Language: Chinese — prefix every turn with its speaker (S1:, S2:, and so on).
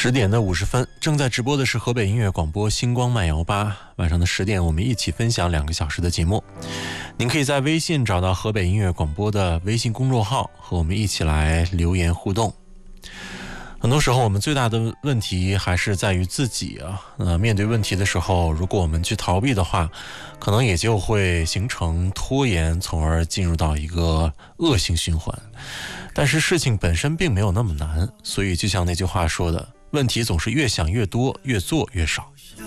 S1: 10:50，正在直播的是河北音乐广播星光慢摇吧。晚上的10点，我们一起分享2个小时的节目。您可以在微信找到河北音乐广播的微信公众号，和我们一起来留言互动。很多时候我们最大的问题还是在于自己面对问题的时候，如果我们去逃避的话，可能也就会形成拖延，从而进入到一个恶性循环。但是事情本身并没有那么难，所以就像那句话说的，问题总是越想越多，越做越少。